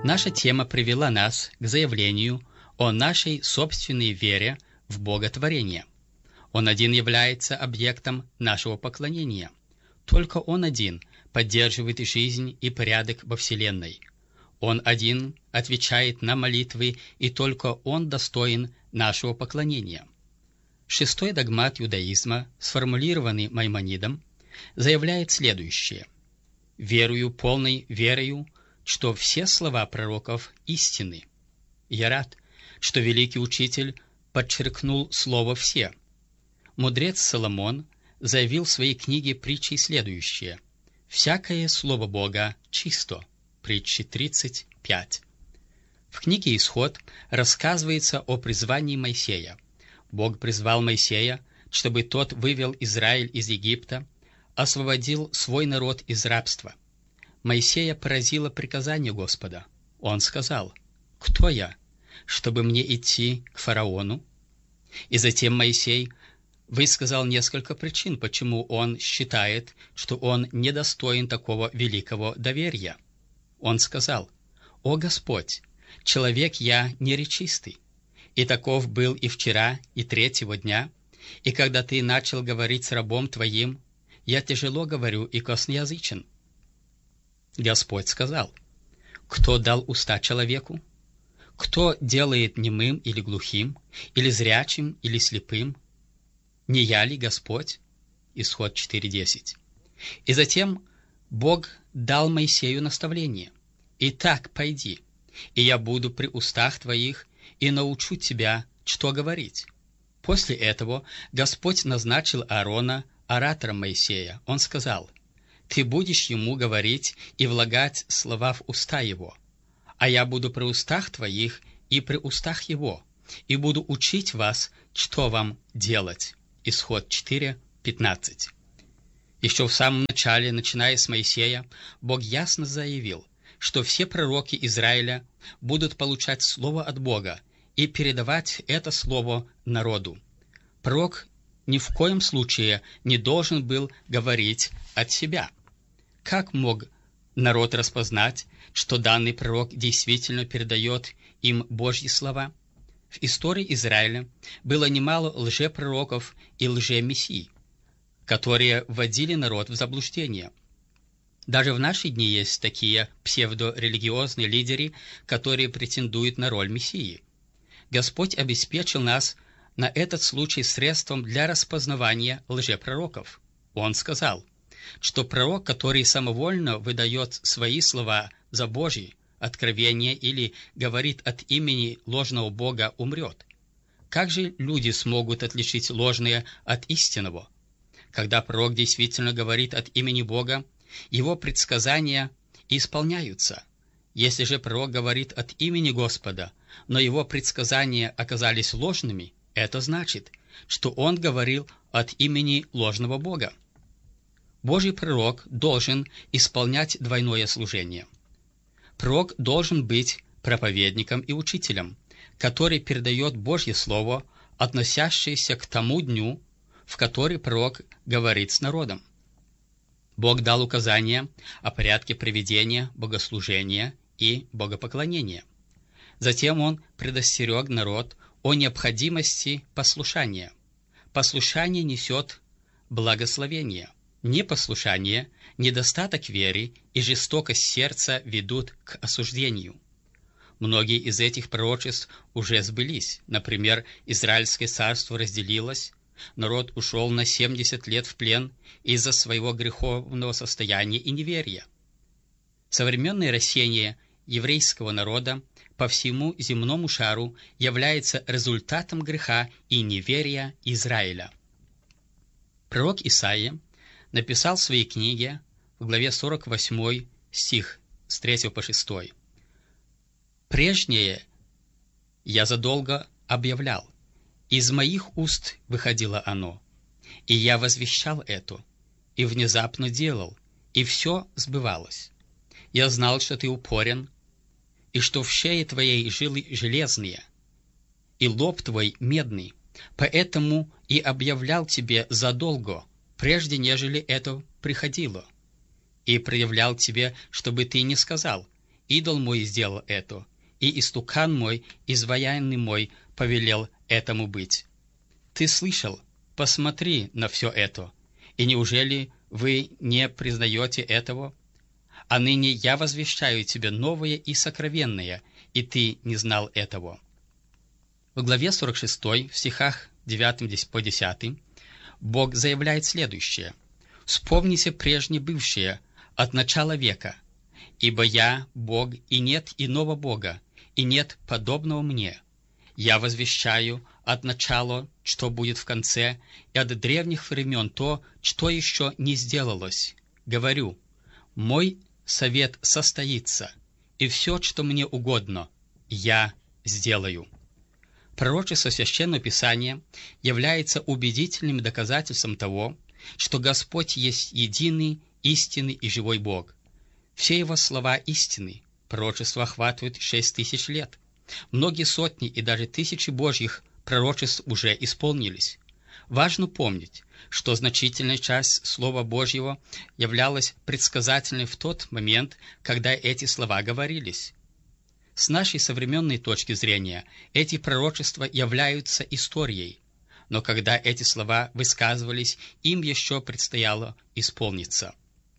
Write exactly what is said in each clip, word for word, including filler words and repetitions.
Наша тема привела нас к заявлению о нашей собственной вере в Боготворение. Он один является объектом нашего поклонения. Только Он один поддерживает жизнь и порядок во Вселенной. Он один отвечает на молитвы, и только Он достоин нашего поклонения. Шестой догмат иудаизма, сформулированный Маймонидом, заявляет следующее: «Верую полной верою, что все слова пророков истинны». Я рад, что великий учитель подчеркнул слово «все». Мудрец Соломон заявил в своей книге «Притчи» следующее: «Всякое слово Бога чисто». Притчи тридцать пять. В книге «Исход» рассказывается о призвании Моисея. Бог призвал Моисея, чтобы тот вывел Израиль из Египта, освободил свой народ из рабства. Моисея поразило приказание Господа. Он сказал: «Кто я, чтобы мне идти к фараону?» И затем Моисей высказал несколько причин, почему он считает, что он недостоин такого великого доверия. Он сказал: «О Господь, человек я неречистый, и таков был и вчера, и третьего дня, и когда Ты начал говорить с рабом Твоим, я тяжело говорю и косноязычен». Господь сказал: «Кто дал уста человеку? Кто делает немым или глухим, или зрячим, или слепым? Не я ли Господь?» Исход четыре десять. И затем Бог дал Моисею наставление: «Итак, пойди, и я буду при устах твоих, и научу тебя, что говорить». После этого Господь назначил Аарона оратором Моисея. Он сказал: «Ты будешь ему говорить и влагать слова в уста его, а я буду при устах твоих и при устах его, и буду учить вас, что вам делать». Исход четыре пятнадцать. Еще в самом начале, начиная с Моисея, Бог ясно заявил, что все пророки Израиля будут получать слово от Бога и передавать это слово народу. Пророк ни в коем случае не должен был говорить от себя. Как мог народ распознать, что данный пророк действительно передает им Божьи слова? В истории Израиля было немало лжепророков и лжемессий, которые вводили народ в заблуждение. Даже в наши дни есть такие псевдорелигиозные лидеры, которые претендуют на роль Мессии. Господь обеспечил нас на этот случай средством для распознавания лжепророков. Он сказал, что пророк, который самовольно выдает свои слова за Божьи откровения или говорит от имени ложного Бога, умрет. Как же люди смогут отличить ложное от истинного? Когда пророк действительно говорит от имени Бога, его предсказания исполняются. Если же пророк говорит от имени Господа, но его предсказания оказались ложными, это значит, что он говорил от имени ложного Бога. Божий пророк должен исполнять двойное служение. Пророк должен быть проповедником и учителем, который передает Божье Слово, относящееся к тому дню, в который пророк говорит с народом. Бог дал указания о порядке проведения богослужения и богопоклонения. Затем Он предостерег народ о необходимости послушания. Послушание несет благословение. Непослушание, недостаток веры и жестокость сердца ведут к осуждению. Многие из этих пророчеств уже сбылись. Например, Израильское царство разделилось, народ ушел на семьдесят лет в плен из-за своего греховного состояния и неверия. Современное рассеяние еврейского народа по всему земному шару является результатом греха и неверия Израиля. Пророк Исаия написал в своей книге в главе сорок восьмой стих с третьего по шестой: «Прежнее я задолго объявлял, из моих уст выходило оно, и я возвещал это, и внезапно делал, и все сбывалось. Я знал, что ты упорен, и что в шее твоей жилы железные, и лоб твой медный, поэтому и объявлял тебе задолго, прежде нежели это приходило, и проявлял тебе, чтобы ты не сказал, идол мой сделал это, и истукан мой, изваянный мой, повелел этому быть. Ты слышал? Посмотри на все это. И неужели вы не признаете этого? А ныне я возвещаю тебе новое и сокровенное, и ты не знал этого». В главе сорок шесть, в стихах девятым по десятый, Бог заявляет следующее: «Вспомните прежнее бывшее от начала века, ибо я Бог, и нет иного Бога, и нет подобного мне. Я возвещаю от начала, что будет в конце, и от древних времен то, что еще не сделалось. Говорю, мой совет состоится, и все, что мне угодно, я сделаю». Пророчество Священного Писания является убедительным доказательством того, что Господь есть единый, истинный и живой Бог. Все Его слова истины. Пророчества охватывают шесть тысяч лет. Многие сотни и даже тысячи Божьих пророчеств уже исполнились. Важно помнить, что значительная часть Слова Божьего являлась предсказательной в тот момент, когда эти слова говорились. С нашей современной точки зрения эти пророчества являются историей, но когда эти слова высказывались, им еще предстояло исполниться.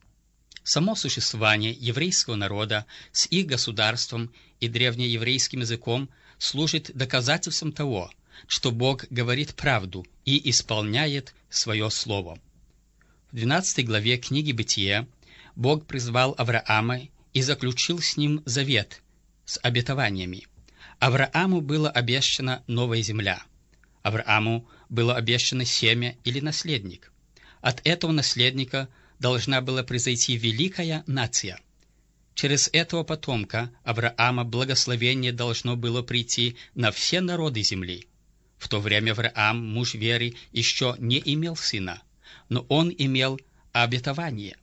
Само существование еврейского народа с их государством и древнееврейским языком служит доказательством того, что Бог говорит правду и исполняет свое слово. В двенадцатой главе книги Бытия Бог призвал Авраама и заключил с ним завет с обетованиями. Аврааму было обещана новая земля. Аврааму было обещано семя или наследник. От этого наследника должна была произойти великая нация. Через этого потомка Авраама благословение должно было прийти на все народы земли. В то время Авраам, муж веры, еще не имел сына, но он имел обетование.